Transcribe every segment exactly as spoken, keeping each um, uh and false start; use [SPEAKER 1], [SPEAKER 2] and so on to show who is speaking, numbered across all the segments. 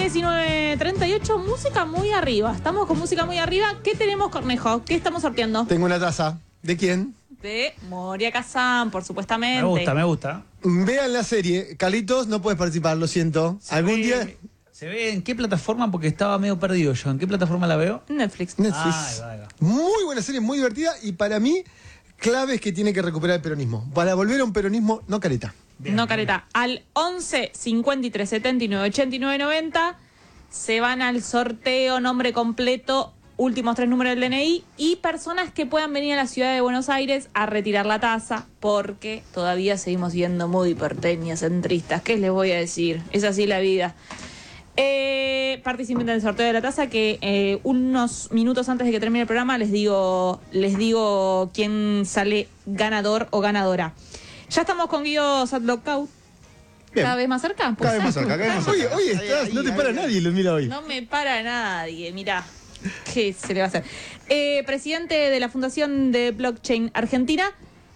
[SPEAKER 1] diecinueve treinta y ocho, música muy arriba. Estamos con música muy arriba. ¿Qué tenemos, Cornejo? ¿Qué estamos sorteando?
[SPEAKER 2] Tengo una taza. ¿De quién?
[SPEAKER 1] De Moria Kazan, por supuestamente.
[SPEAKER 3] Me gusta, me gusta.
[SPEAKER 2] Vean la serie. Carlitos, no puedes participar, lo siento.
[SPEAKER 3] Se
[SPEAKER 2] ¿Algún
[SPEAKER 3] ve,
[SPEAKER 2] día?
[SPEAKER 3] ¿Se ve en qué plataforma? Porque estaba medio perdido yo. ¿En qué plataforma la veo?
[SPEAKER 1] Netflix.
[SPEAKER 2] Netflix.
[SPEAKER 3] Ah, ahí va, ahí va.
[SPEAKER 2] Muy buena serie, muy divertida. Y para mí, claves que tiene que recuperar el peronismo. Para volver a un peronismo, no careta.
[SPEAKER 3] Bien,
[SPEAKER 1] no
[SPEAKER 3] bien.
[SPEAKER 1] careta. Al once cincuenta y tres setenta y nueve ochenta y nueve noventa se van al sorteo, nombre completo, últimos tres números del D N I y personas que puedan venir a la ciudad de Buenos Aires a retirar la taza, porque todavía seguimos siendo muy porteñas, centristas. ¿Qué les voy a decir? Es así la vida. Eh, participen del sorteo de la taza, que eh, unos minutos antes de que termine el programa les digo, les digo quién sale ganador o ganadora. Ya estamos con Guido Sadlockout. ¿Cada vez más cerca?
[SPEAKER 4] Cada vez más cerca, cada vez más cerca.
[SPEAKER 2] Oye, hoy estás,
[SPEAKER 4] Ahí,
[SPEAKER 2] no te
[SPEAKER 4] ahí,
[SPEAKER 2] para
[SPEAKER 4] ahí.
[SPEAKER 2] nadie, lo mira hoy.
[SPEAKER 1] No me para nadie, mirá. ¿Qué se le va a hacer? Eh, presidente de la Fundación de Blockchain Argentina,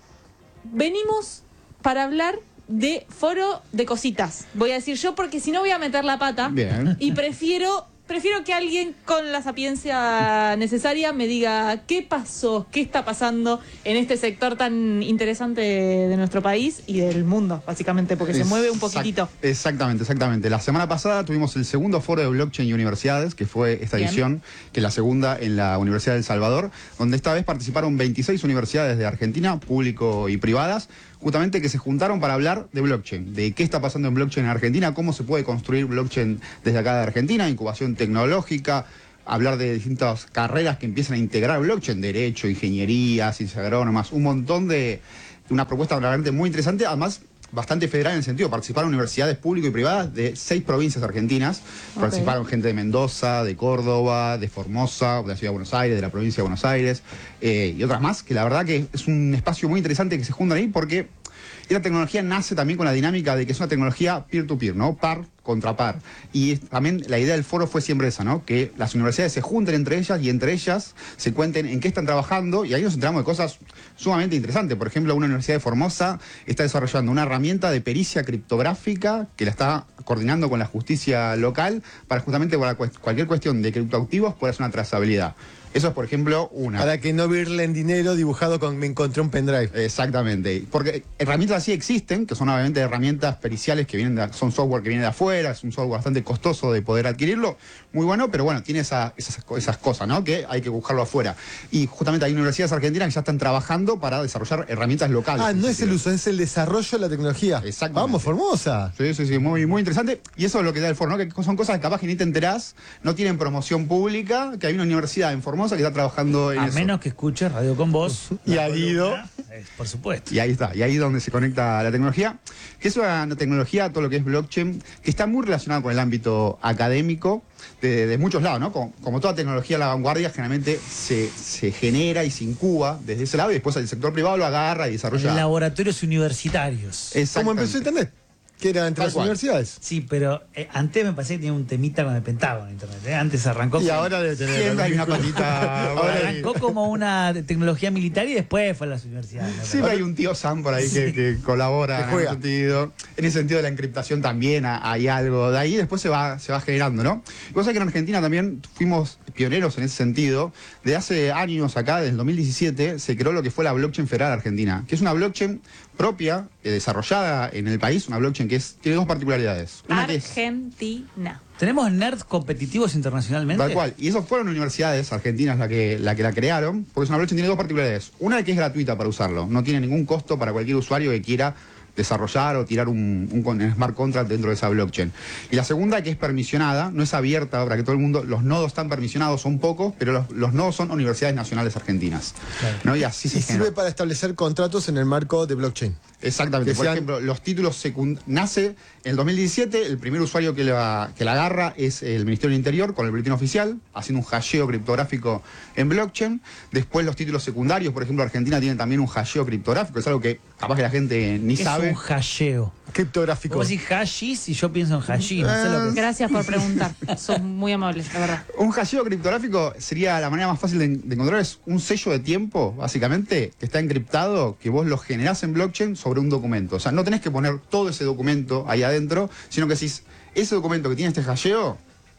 [SPEAKER 1] venimos para hablar de foro de cositas. Voy a decir yo porque si no voy a meter la pata.
[SPEAKER 4] Bien.
[SPEAKER 1] Y prefiero, prefiero que alguien con la sapiencia necesaria me diga qué pasó, qué está pasando en este sector tan interesante de, de nuestro país y del mundo, básicamente, porque se mueve un
[SPEAKER 4] Exact-
[SPEAKER 1] poquitito.
[SPEAKER 4] Exactamente, exactamente. La semana pasada tuvimos el segundo foro de blockchain y universidades, que fue esta
[SPEAKER 1] Bien.
[SPEAKER 4] edición, que es la segunda en la Universidad de El Salvador, donde esta vez participaron veintiséis universidades de Argentina, público y privadas, justamente que se juntaron para hablar de blockchain, de qué está pasando en blockchain en Argentina, cómo se puede construir blockchain desde acá de Argentina, incubación tecnológica, hablar de distintas carreras que empiezan a integrar blockchain, derecho, ingeniería, ciencias agrónomas, un montón de... una propuesta realmente muy interesante, además bastante federal en el sentido, participaron universidades públicas y privadas de seis provincias argentinas,
[SPEAKER 1] Ok.
[SPEAKER 4] participaron gente de Mendoza, de Córdoba, de Formosa, de la Ciudad de Buenos Aires, de la provincia de Buenos Aires, eh, y otras más, que la verdad que es un espacio muy interesante que se juntan ahí porque esta tecnología nace también con la dinámica de que es una tecnología peer-to-peer, ¿no? Par contra par. Y es- también la idea del foro fue siempre esa, ¿no? Que las universidades se junten entre ellas y entre ellas se cuenten en qué están trabajando y ahí nos enteramos de cosas sumamente interesantes. Por ejemplo, una universidad de Formosa está desarrollando una herramienta de pericia criptográfica que la está coordinando con la justicia local para justamente para cuest- cualquier cuestión de criptoactivos pueda hacer una trazabilidad. Eso es, por ejemplo, una.
[SPEAKER 2] Para que no virlen dinero dibujado con me encontré un pendrive.
[SPEAKER 4] Exactamente, porque herramientas así existen, que son obviamente herramientas periciales que vienen de, son software que viene de afuera, es un software bastante costoso de poder adquirirlo, muy bueno, pero bueno, tiene esa- esas, esas cosas, ¿no? Que hay que buscarlo afuera. Y justamente hay universidades argentinas que ya están trabajando para desarrollar herramientas locales.
[SPEAKER 2] Ah, no es el
[SPEAKER 4] inclusive.
[SPEAKER 2] uso, es el desarrollo de la tecnología.
[SPEAKER 4] Exactamente.
[SPEAKER 2] Vamos, Formosa.
[SPEAKER 4] Sí, sí, sí, muy, muy interesante. Y eso es lo que da el foro, ¿no? Que son cosas que capaz que ni te enterás, no tienen promoción pública, que hay una universidad en Formosa que está trabajando en
[SPEAKER 3] A
[SPEAKER 4] eso.
[SPEAKER 3] menos que escuches Radio con Vos.
[SPEAKER 2] Y
[SPEAKER 3] la
[SPEAKER 2] a Guido.
[SPEAKER 3] columna, eh, Por supuesto.
[SPEAKER 4] Y ahí está, y ahí es donde se conecta la tecnología, que es una tecnología, todo lo que es blockchain, que está muy relacionado con el ámbito académico de, de muchos lados, ¿no? Como, como toda tecnología a la vanguardia, generalmente se, se genera y se incuba desde ese lado y después el sector privado lo agarra y
[SPEAKER 3] En
[SPEAKER 4] desarrolla.
[SPEAKER 3] laboratorios universitarios.
[SPEAKER 2] ¿Cómo
[SPEAKER 4] Exactamente.
[SPEAKER 2] empezó Internet? Que era entre
[SPEAKER 4] Tal
[SPEAKER 2] las
[SPEAKER 4] cual.
[SPEAKER 2] universidades.
[SPEAKER 3] Sí, pero eh, antes me parece que tenía un temita con el Pentágono Internet. ¿eh? Antes arrancó
[SPEAKER 2] Y
[SPEAKER 3] con-
[SPEAKER 2] ahora debe tener.
[SPEAKER 4] Siempre hay una
[SPEAKER 2] algún vínculo.
[SPEAKER 4] patita.
[SPEAKER 2] Ahora hay-
[SPEAKER 3] arrancó como una tecnología militar y después fue a las universidades. me
[SPEAKER 4] Siempre hay un tío Sam por ahí que, que colabora
[SPEAKER 2] Que
[SPEAKER 4] en
[SPEAKER 2] juega.
[SPEAKER 4] ese sentido. En ese sentido de la encriptación también ha- hay algo de ahí, después se va, se va generando, ¿no? Y vos sabés que en Argentina también fuimos pioneros en ese sentido. De hace años acá, desde el dos mil diecisiete, se creó lo que fue la Blockchain Federal Argentina, que es una blockchain propia, eh, desarrollada en el país, una blockchain que es, tiene dos particularidades. Una que es
[SPEAKER 1] Argentina.
[SPEAKER 3] ¿Tenemos nerds competitivos internacionalmente?
[SPEAKER 4] tal cual. Y esas fueron universidades argentinas la que, la que la crearon, porque es una blockchain que tiene dos particularidades. Una que es gratuita para usarlo, no tiene ningún costo para cualquier usuario que quiera desarrollar o tirar un, un con- smart contract dentro de esa blockchain. Y la segunda, que es permisionada, no es abierta para que todo el mundo, los nodos están permisionados, son pocos, pero los, los nodos son universidades nacionales argentinas.
[SPEAKER 3] Claro.
[SPEAKER 4] ¿No? Y así
[SPEAKER 2] Y
[SPEAKER 4] se generó.
[SPEAKER 2] sirve para establecer contratos en el marco de blockchain.
[SPEAKER 4] Exactamente.
[SPEAKER 2] Que
[SPEAKER 4] Por
[SPEAKER 2] sean-
[SPEAKER 4] ejemplo, los títulos secundarios. Nace en el dos mil diecisiete, el primer usuario que la, que la agarra es el Ministerio del Interior con el boletín oficial, haciendo un hasheo criptográfico en blockchain. Después los títulos secundarios, por ejemplo, Argentina tiene también un hasheo criptográfico, es algo que capaz que la gente ni
[SPEAKER 3] ¿Qué
[SPEAKER 4] sabe.
[SPEAKER 3] es un hasheo?
[SPEAKER 2] Criptográfico.
[SPEAKER 3] Vos decís hashis y yo pienso en hashi, no sé lo que...
[SPEAKER 1] Gracias por preguntar. Son muy amables, la verdad.
[SPEAKER 4] Un hasheo criptográfico sería la manera más fácil de, de encontrar, es un sello de tiempo, básicamente, que está encriptado, que vos lo generás en blockchain sobre un documento. O sea, no tenés que poner todo ese documento ahí adentro, sino que decís, ese documento que tiene este hasheo,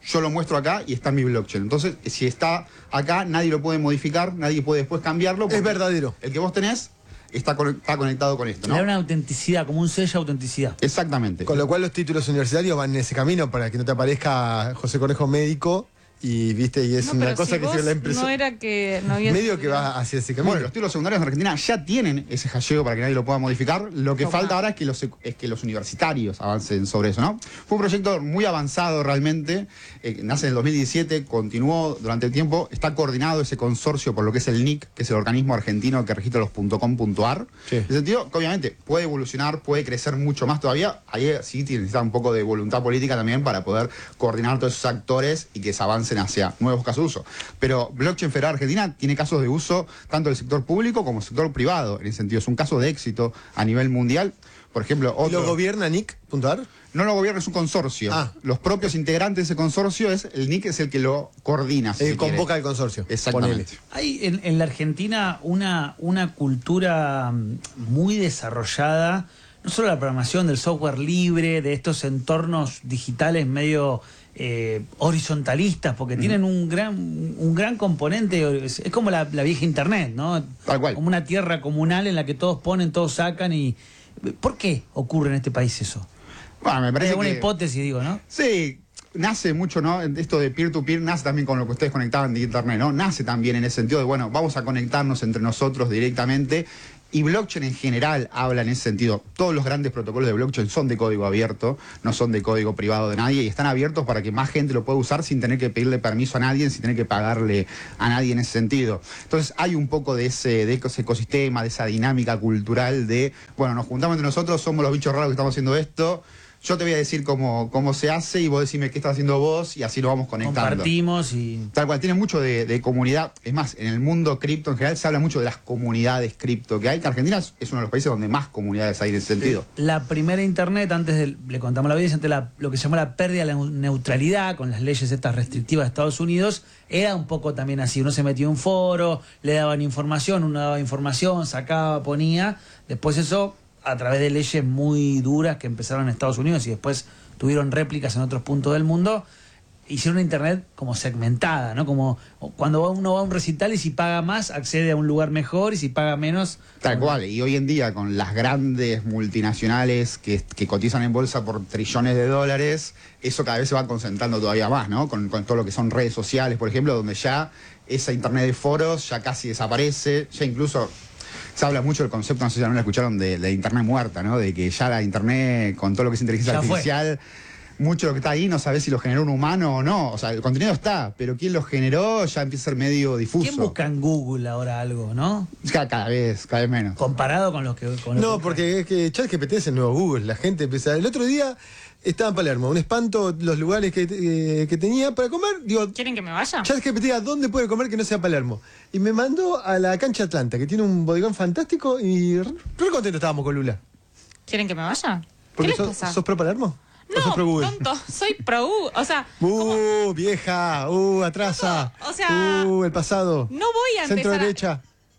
[SPEAKER 4] yo lo muestro acá y está en mi blockchain. Entonces, si está acá, nadie lo puede modificar, nadie puede después cambiarlo.
[SPEAKER 2] Es verdadero.
[SPEAKER 4] El que vos tenés está, con, está conectado con esto,
[SPEAKER 3] Le da
[SPEAKER 4] ¿no?
[SPEAKER 3] una autenticidad, como un sello de autenticidad.
[SPEAKER 4] Exactamente.
[SPEAKER 2] Con lo cual los títulos universitarios van en ese camino para que no te aparezca José Conejo médico y viste y es
[SPEAKER 1] No,
[SPEAKER 2] una
[SPEAKER 1] pero
[SPEAKER 2] cosa
[SPEAKER 1] si
[SPEAKER 2] que
[SPEAKER 1] vos
[SPEAKER 2] se la empresa.
[SPEAKER 1] no era que no había
[SPEAKER 2] Medio que va hacia ese camino.
[SPEAKER 4] Bueno, los títulos secundarios en Argentina ya tienen ese hasheo para que nadie lo pueda modificar. Lo que
[SPEAKER 1] Toma.
[SPEAKER 4] falta ahora es que, los, es que los universitarios avancen sobre eso, ¿no? Fue un proyecto muy avanzado realmente. Eh, nace en el dos mil diecisiete, continuó durante el tiempo. Está coordinado ese consorcio por lo que es el N I C, que es el organismo argentino que registra los .com.ar.
[SPEAKER 2] Sí.
[SPEAKER 4] En el sentido que obviamente puede evolucionar, puede crecer mucho más todavía. Ahí sí necesita un poco de voluntad política también para poder coordinar todos esos actores y que se avancen hacia nuevos casos de uso. Pero Blockchain Federal Argentina tiene casos de uso tanto del sector público como del sector privado. En ese sentido, es un caso de éxito a nivel mundial. Por ejemplo,
[SPEAKER 2] ¿Y
[SPEAKER 4] otro...
[SPEAKER 2] lo gobierna N I C punto A R?
[SPEAKER 4] No lo gobierna, es un consorcio.
[SPEAKER 2] Ah.
[SPEAKER 4] Los propios integrantes de ese consorcio, es el N I C es el que lo coordina. si
[SPEAKER 2] Eh,
[SPEAKER 4] se quiere.
[SPEAKER 2] convoca al consorcio.
[SPEAKER 4] Exactamente.
[SPEAKER 2] Ponele.
[SPEAKER 3] Hay en, en la Argentina una, una cultura mm, muy desarrollada, no solo la programación del software libre, de estos entornos digitales medio eh, horizontalistas, porque tienen un gran, un gran componente, es, es como la, la vieja internet, ¿no?
[SPEAKER 4] Tal cual.
[SPEAKER 3] Como una tierra comunal en la que todos ponen, todos sacan y... ¿Por qué ocurre en este país eso?
[SPEAKER 4] Bueno, me
[SPEAKER 3] Hay
[SPEAKER 4] parece
[SPEAKER 3] alguna
[SPEAKER 4] que...
[SPEAKER 3] hipótesis, digo, ¿no?
[SPEAKER 4] Sí, nace mucho, ¿no? Esto de peer-to-peer nace también con lo que ustedes conectaban de internet, ¿no? Nace también en ese sentido de, bueno, vamos a conectarnos entre nosotros directamente. Y blockchain en general habla en ese sentido. Todos los grandes protocolos de blockchain son de código abierto, no son de código privado de nadie y están abiertos para que más gente lo pueda usar sin tener que pedirle permiso a nadie, sin tener que pagarle a nadie en ese sentido. Entonces hay un poco de ese, de ese ecosistema, de esa dinámica cultural de, bueno, nos juntamos entre nosotros, somos los bichos raros que estamos haciendo esto. Yo te voy a decir cómo, cómo se hace y vos decime qué estás haciendo vos y así lo vamos conectando.
[SPEAKER 3] Compartimos y...
[SPEAKER 4] Tal cual, tiene mucho de, de comunidad. Es más, en el mundo cripto en general se habla mucho de las comunidades cripto que hay, que Argentina es, es uno de los países donde más comunidades hay en ese sentido.
[SPEAKER 3] La primera internet, antes de, le contamos a la audiencia, antes de la, lo que se llamó la pérdida de la neutralidad, con las leyes estas restrictivas de Estados Unidos, era un poco también así. Uno se metía en un foro, le daban información, uno daba información, sacaba, ponía. Después eso, a través de leyes muy duras que empezaron en Estados Unidos y después tuvieron réplicas en otros puntos del mundo, hicieron una internet como segmentada, ¿no? Como cuando uno va a un recital y si paga más accede a un lugar mejor y si paga menos...
[SPEAKER 4] Tal cual, y hoy en día con las grandes multinacionales que, que cotizan en bolsa por trillones de dólares, eso cada vez se va concentrando todavía más, ¿no? Con, con todo lo que son redes sociales, por ejemplo, donde ya esa internet de foros ya casi desaparece, ya incluso... Se habla mucho del concepto, no sé si ya no lo escucharon, de, de internet muerta, ¿no? De que ya la internet, con todo lo que es inteligencia
[SPEAKER 3] Ya
[SPEAKER 4] artificial, mucho de lo que está ahí no sabes si lo generó un humano o no. O sea, el contenido está, pero quién lo generó ya empieza a ser medio difuso.
[SPEAKER 3] ¿Quién busca en Google ahora algo, no?
[SPEAKER 4] Cada, cada vez, cada vez menos.
[SPEAKER 3] Comparado con los que... Con los
[SPEAKER 2] No,
[SPEAKER 3] que-
[SPEAKER 2] porque es que ChatGPT es el nuevo Google. La gente empieza. El otro día estaba en Palermo, un espanto los lugares que, eh, que tenía para comer. Digo,
[SPEAKER 1] ¿Quieren que me vaya?
[SPEAKER 2] ChatGPT, ¿a dónde puede comer que no sea Palermo? Y me mandó a la cancha Atlanta, que tiene un bodegón fantástico y re re contento estábamos con Lula.
[SPEAKER 1] ¿Quieren que me vaya? ¿Qué
[SPEAKER 2] Porque
[SPEAKER 1] les
[SPEAKER 2] sos,
[SPEAKER 1] pasa?
[SPEAKER 2] ¿Sos pro Palermo? ¿O sos
[SPEAKER 1] No,
[SPEAKER 2] pro Google?
[SPEAKER 1] tonto, soy pro Google. O sea, como-
[SPEAKER 2] Uh, vieja, uh, atrasa.
[SPEAKER 1] No, o sea,
[SPEAKER 2] uh, el pasado.
[SPEAKER 1] no voy a
[SPEAKER 2] Centro
[SPEAKER 1] empezar a-
[SPEAKER 2] derecha.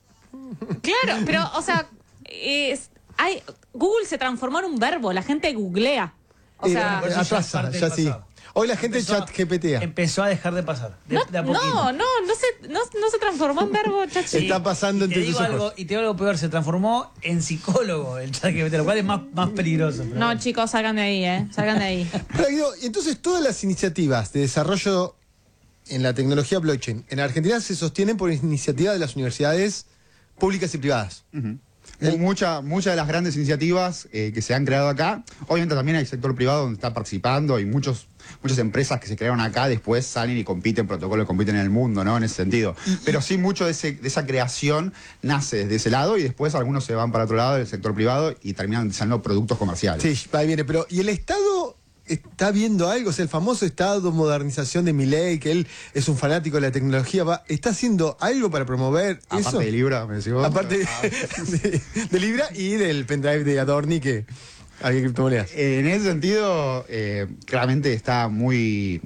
[SPEAKER 1] Claro, pero, o sea, es- hay, Google se transformó en un verbo, la gente googlea. O
[SPEAKER 2] Eh,
[SPEAKER 1] sea,
[SPEAKER 3] Por eso ya es
[SPEAKER 2] atrasa,
[SPEAKER 3] parte
[SPEAKER 2] ya
[SPEAKER 3] del
[SPEAKER 2] sí.
[SPEAKER 3] pasado.
[SPEAKER 2] Hoy la gente
[SPEAKER 3] Empezó-
[SPEAKER 2] chat GPTA.
[SPEAKER 3] Empezó a dejar de pasar. De,
[SPEAKER 1] no,
[SPEAKER 3] de a poquito.
[SPEAKER 1] no, no, no se, no, no se transformó en verbo, chachi.
[SPEAKER 2] Está pasando
[SPEAKER 3] Y te
[SPEAKER 2] entre tus
[SPEAKER 3] digo algo,
[SPEAKER 2] ojos.
[SPEAKER 3] y te digo algo peor, se transformó en psicólogo el chat G P T, lo cual es más, más peligroso. pero
[SPEAKER 1] No,
[SPEAKER 3] bueno.
[SPEAKER 1] chicos, salgan de ahí, ¿eh? Salgan de ahí.
[SPEAKER 2] Pero, Guido, y entonces todas las iniciativas de desarrollo en la tecnología blockchain en Argentina se sostienen por iniciativa de las universidades públicas y privadas.
[SPEAKER 4] Ujú. Mu- Mucha, muchas de las grandes iniciativas eh, que se han creado acá, obviamente también hay sector privado donde está participando y muchos, muchas empresas que se crearon acá después salen y compiten, protocolos compiten en el mundo, ¿no? En ese sentido. Pero sí mucho de, ese, de esa creación nace desde ese lado y después algunos se van para otro lado del sector privado y terminan diseñando productos comerciales.
[SPEAKER 2] Sí, ahí viene. Pero, ¿y el Estado está viendo algo? O sea, el famoso Estado modernización de Milei, que él es un fanático de la tecnología, va, ¿está haciendo algo para promover
[SPEAKER 4] Aparte
[SPEAKER 2] eso?
[SPEAKER 4] de Libra, me decís vos.
[SPEAKER 2] Aparte de, de- de Libra y del pendrive de Adorni que había criptomonedas.
[SPEAKER 4] En ese sentido, eh, claramente está muy,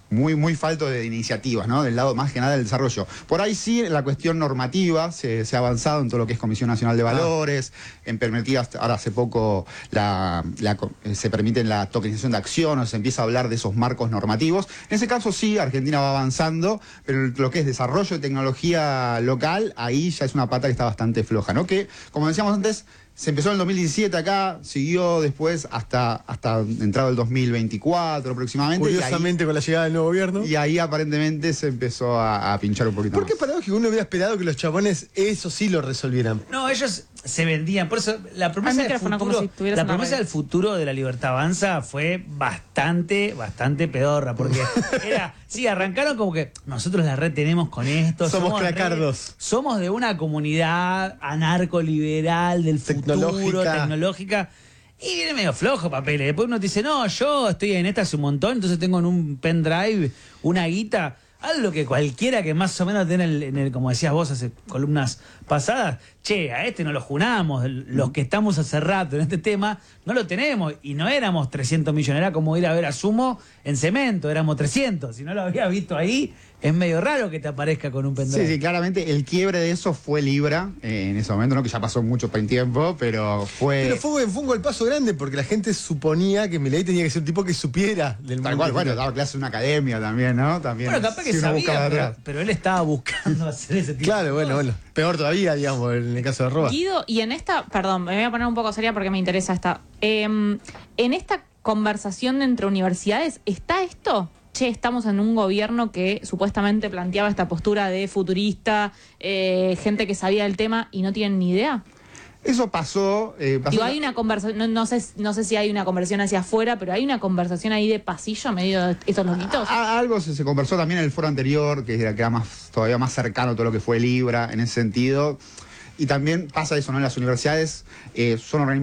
[SPEAKER 4] muy, muy falto de iniciativas, ¿no? Del lado más que nada del desarrollo. Por ahí sí, la cuestión normativa se, se ha avanzado en todo lo que es Comisión Nacional de Valores, ah. en permitir, ahora hace poco la, la, se permite la tokenización de acciones, se empieza a hablar de esos marcos normativos. En ese caso sí, Argentina va avanzando, pero lo que es desarrollo de tecnología local, ahí ya es una pata que está bastante floja, ¿no? Que, como decíamos antes, se empezó en el dos mil diecisiete acá, siguió después hasta, hasta entrado el dos mil veinticuatro aproximadamente.
[SPEAKER 2] Curiosamente,
[SPEAKER 4] y ahí,
[SPEAKER 2] con la llegada del nuevo gobierno.
[SPEAKER 4] Y ahí aparentemente se empezó a, a pinchar un poquito
[SPEAKER 2] ¿Por qué
[SPEAKER 4] más.
[SPEAKER 2] paradójico? Uno hubiera esperado que los chabones eso sí lo resolvieran.
[SPEAKER 3] No, ellos se vendían. Por eso la promesa, del futuro,
[SPEAKER 1] como si
[SPEAKER 3] la promesa del futuro de la Libertad Avanza fue bastante, bastante pedorra. Porque era, sí, arrancaron como que nosotros la red tenemos con esto.
[SPEAKER 2] Somos
[SPEAKER 3] somos
[SPEAKER 2] cracardos.
[SPEAKER 3] Red, somos de una comunidad anarcoliberal del futuro,
[SPEAKER 2] Tecnológica.
[SPEAKER 3] tecnológica. Y viene medio flojo papeles. Después uno te dice, no, yo estoy en esta hace un montón, entonces tengo en un pendrive una guita. Algo que cualquiera que más o menos tiene en el, en el, como decías vos hace columnas pasadas, che, a este no lo junamos, los que estamos hace rato en este tema, no lo tenemos. Y no éramos trescientos millones, era como ir a ver a Sumo en cemento, éramos trescientos. Si no lo habías visto ahí, es medio raro que te aparezca con un pendrive.
[SPEAKER 4] Sí, sí, claramente el quiebre de eso fue Libra eh, en ese momento, ¿no? Que ya pasó mucho tiempo, pero fue...
[SPEAKER 2] Pero fue, fue un golpazo grande porque la gente suponía que Milei tenía que ser un tipo que supiera del
[SPEAKER 4] Tal
[SPEAKER 2] mundo
[SPEAKER 4] cual, bueno,
[SPEAKER 2] digital.
[SPEAKER 4] daba clase en una academia también, ¿no? También,
[SPEAKER 3] Bueno, capaz que
[SPEAKER 4] si uno buscaba
[SPEAKER 3] sabía, pero,
[SPEAKER 4] atrás.
[SPEAKER 3] pero él estaba buscando hacer ese tipo
[SPEAKER 2] Claro,
[SPEAKER 3] de
[SPEAKER 2] bueno,
[SPEAKER 3] cosas.
[SPEAKER 2] bueno. Peor todavía, digamos, en el caso de Roa.
[SPEAKER 1] Guido, y en esta, perdón, me voy a poner un poco seria porque me interesa esta. Eh, en esta conversación entre universidades, ¿está esto? Che, estamos en un gobierno que supuestamente planteaba esta postura de futurista, eh, gente que sabía del tema y no tienen ni idea.
[SPEAKER 4] Eso pasó... Eh, pasó
[SPEAKER 1] Digo, hay una conversación, no, no sé, no sé si hay una conversación hacia afuera, pero hay una conversación ahí de pasillo medio de estos loquitos.
[SPEAKER 4] A- algo se, se conversó también en el foro anterior, que era, que era más, todavía más cercano a todo lo que fue Libra en ese sentido. Y también pasa eso, ¿no? En las universidades eh, son organismos